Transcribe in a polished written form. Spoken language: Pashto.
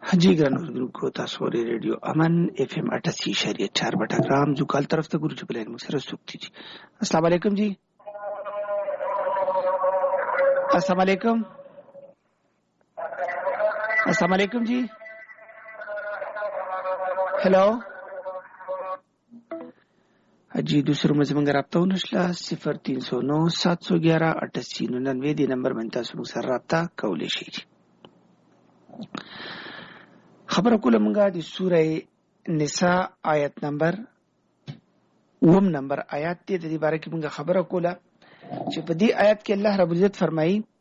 حجی ګران اوریدونکو کو تاسو ورې ریډیو امن اف ام 88.4 بټګرام جو کال طرف ته ګورو چې بلین مسره سوکتی جی. السلام علیکم جی. السلام علیکم. السلام علیکم جی. हेलो जी दूसरों में जमंग रब्ता नशला 0309 711 8899 دی نمبر باندې تاسو سره رابطه کولای شئ. خبر کوله مونږه د سوره نساء آیت نمبر آیات دې د دې باره کې مونږه خبره کوله چې په دې آیت کې الله رب العزت فرمایي